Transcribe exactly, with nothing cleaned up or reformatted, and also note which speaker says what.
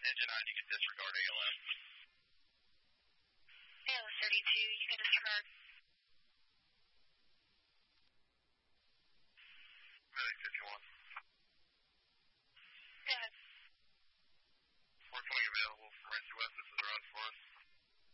Speaker 1: Engine nine, you can disregard A L M.
Speaker 2: A L S thirty-two, you can disregard.